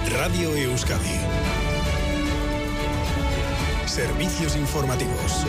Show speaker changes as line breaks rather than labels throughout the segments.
Radio Euskadi. Servicios informativos.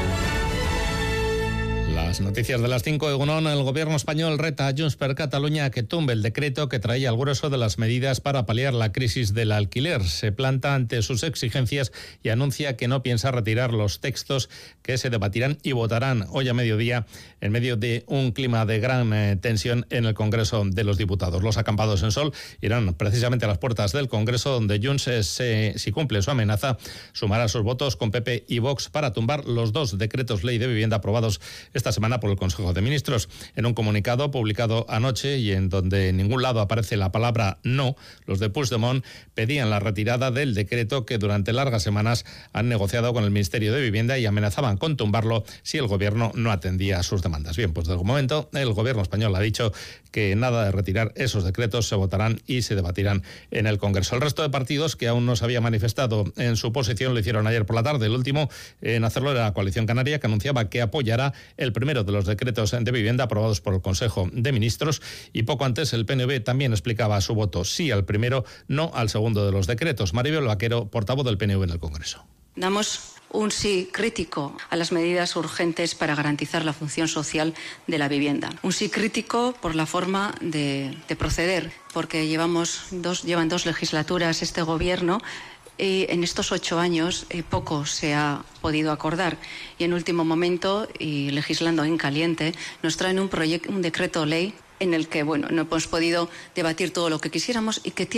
Las noticias de las 5 de Egunon. El gobierno español reta a Junts per Catalunya a que tumbe el decreto que traía el grueso de las medidas para paliar la crisis del alquiler. Se planta ante sus exigencias y anuncia que no piensa retirar los textos que se debatirán y votarán hoy a mediodía en medio de un clima de gran tensión en el Congreso de los Diputados. Los acampados en Sol irán precisamente a las puertas del Congreso, donde Junts, si cumple su amenaza, sumará sus votos con PP y Vox para tumbar los 2 decretos ley de vivienda aprobados esta semana por el Consejo de Ministros. En un comunicado publicado anoche y en donde en ningún lado aparece la palabra no, los de Puigdemont pedían la retirada del decreto que durante largas semanas han negociado con el Ministerio de Vivienda y amenazaban con tumbarlo si el gobierno no atendía a sus demandas. Bien, pues de momento el gobierno español ha dicho que nada de retirar esos decretos, se votarán y se debatirán en el Congreso. El resto de partidos que aún no se había manifestado en su posición lo hicieron ayer por la tarde. El último en hacerlo era la Coalición Canaria, que anunciaba que apoyará el primero de los decretos de vivienda aprobados por el Consejo de Ministros, y poco antes el PNV también explicaba su voto sí al primero, no al segundo de los decretos. Maribel Vaquero, portavoz del PNV en el Congreso.
Damos un sí crítico a las medidas urgentes para garantizar la función social de la vivienda. Un sí crítico por la forma de proceder, porque llevan 2 legislaturas este gobierno y en estos 8 años poco se ha podido acordar, y en último momento, y legislando en caliente, nos traen un decreto ley en el que no hemos podido debatir todo lo que quisiéramos y que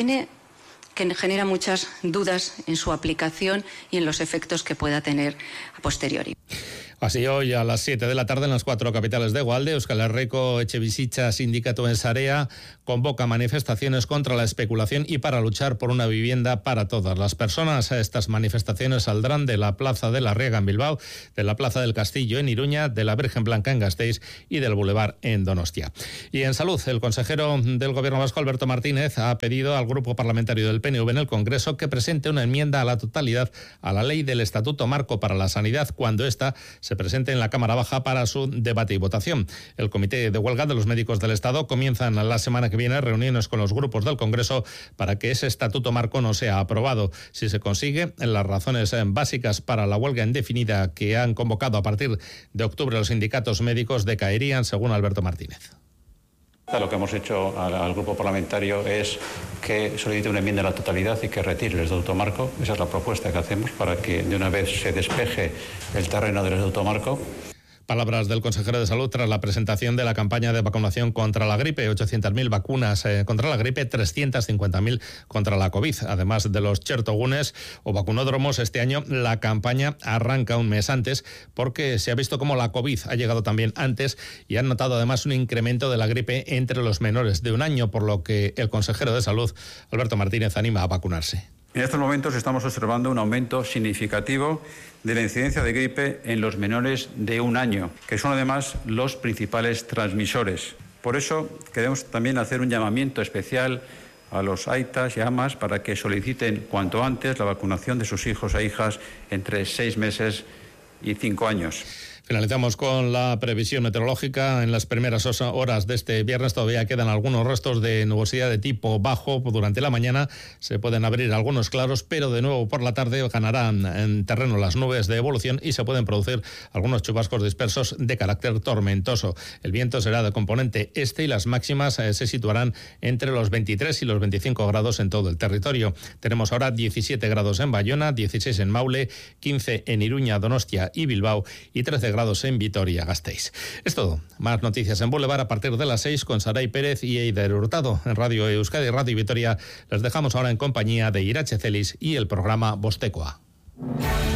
genera muchas dudas en su aplicación y en los efectos que pueda tener a posteriori.
Así hoy a las 7 de la tarde en las 4 capitales de Hegoalde, Euskal Herriko Etxebizitza Sindikatu en Sarea convoca manifestaciones contra la especulación y para luchar por una vivienda para todas las personas. Estas manifestaciones saldrán de la Plaza de la Riega en Bilbao, de la Plaza del Castillo en Iruña, de la Virgen Blanca en Gasteiz y del Boulevard en Donostia. Y en salud, el consejero del Gobierno vasco, Alberto Martínez, ha pedido al grupo parlamentario del PNV en el Congreso que presente una enmienda a la totalidad a la ley del Estatuto Marco para la Sanidad cuando ésta se presente en la Cámara Baja para su debate y votación. El Comité de Huelga de los Médicos del Estado comienzan la semana que viene reuniones con los grupos del Congreso para que ese Estatuto Marco no sea aprobado. Si se consigue, las razones básicas para la huelga indefinida que han convocado a partir de octubre los sindicatos médicos decaerían, según Alberto Martínez.
Lo que hemos hecho al grupo parlamentario es que solicite una enmienda a la totalidad y que retire el Estatuto Marco. Esa es la propuesta que hacemos para que de una vez se despeje el terreno del Estatuto Marco.
Palabras del consejero de Salud tras la presentación de la campaña de vacunación contra la gripe. 800.000 vacunas contra la gripe, 350.000 contra la COVID. Además de los chertogunes o vacunódromos, este año la campaña arranca un mes antes porque se ha visto como la COVID ha llegado también antes y han notado además un incremento de la gripe entre los menores de 1 año, por lo que el consejero de Salud, Alberto Martínez, anima a vacunarse.
En estos momentos estamos observando un aumento significativo de la incidencia de gripe en los menores de 1 año, que son además los principales transmisores. Por eso queremos también hacer un llamamiento especial a los aitas y amas para que soliciten cuanto antes la vacunación de sus hijos e hijas entre 6 meses y 5 años.
Finalizamos con la previsión meteorológica. En las primeras horas de este viernes todavía quedan algunos restos de nubosidad de tipo bajo. Durante la mañana se pueden abrir algunos claros, pero de nuevo por la tarde ganarán en terreno las nubes de evolución y se pueden producir algunos chubascos dispersos de carácter tormentoso. El viento será de componente este y las máximas se situarán entre los 23 y los 25 grados en todo el territorio. Tenemos ahora 17 grados en Bayona, 16 en Maule, 15 en Iruña, Donostia y Bilbao y 13 grados en Vitoria-Gasteiz. Es todo. Más noticias en Boulevard a partir de las 6 con Saray Pérez y Eider Hurtado. En Radio Euskadi, Radio Vitoria les dejamos ahora en compañía de Irache Celis y el programa Bostekoa.